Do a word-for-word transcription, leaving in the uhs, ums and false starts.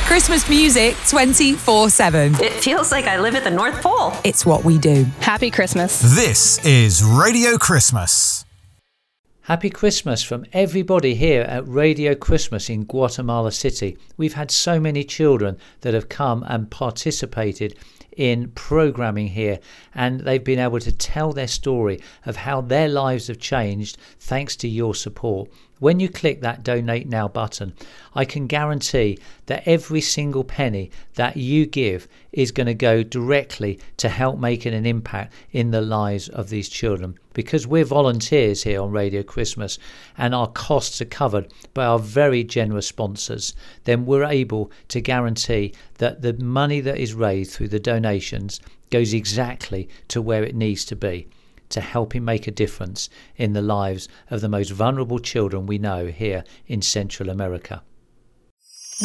Christmas music twenty-four seven. It feels like I live at the North Pole. It's what we do. Happy Christmas. This is Radio Christmas. Happy Christmas from everybody here at Radio Christmas in Guatemala City. We've had so many children that have come and participated in programming here, and they've been able to tell their story of how their lives have changed thanks to your support. When you click that Donate Now button, I can guarantee that every single penny that you give is going to go directly to help making an impact in the lives of these children. Because we're volunteers here on Radio Christmas and our costs are covered by our very generous sponsors, then we're able to guarantee that the money that is raised through the donations goes exactly to where it needs to be, to helping make a difference in the lives of the most vulnerable children we know here in Central America.